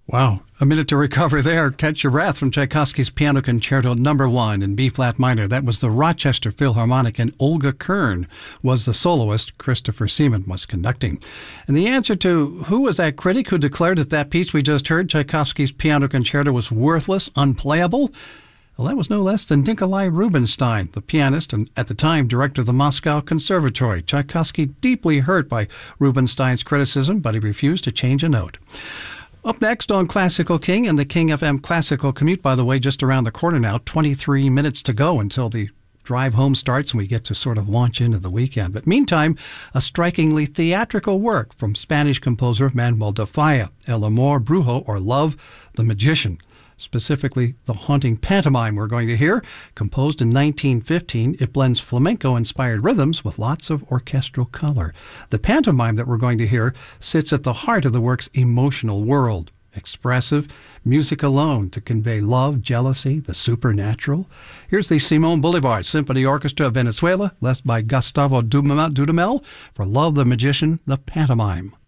Wow. A minute to recover there. Catch your breath from Tchaikovsky's Piano Concerto No. 1 in B-flat minor. That was the Rochester Philharmonic, and Olga Kern was the soloist. Christopher Seaman was conducting. And the answer to who was that critic who declared that piece we just heard, Tchaikovsky's Piano Concerto, was worthless, unplayable? Well, that was no less than Nikolai Rubinstein, the pianist and at the time director of the Moscow Conservatory. Tchaikovsky deeply hurt by Rubinstein's criticism, but he refused to change a note. Up next on Classical King and the King FM Classical Commute, by the way, just around the corner now, 23 minutes to go until the drive home starts and we get to sort of launch into the weekend. But meantime, a strikingly theatrical work from Spanish composer Manuel de Falla, El Amor Brujo, or Love, the Magician. Specifically, the haunting pantomime we're going to hear. Composed in 1915, it blends flamenco-inspired rhythms with lots of orchestral color. The pantomime that we're going to hear sits at the heart of the work's emotional world. Expressive, music alone to convey love, jealousy, the supernatural. Here's the Simón Bolívar Symphony Orchestra of Venezuela, led by Gustavo Dudamel, for Love the Magician, the pantomime.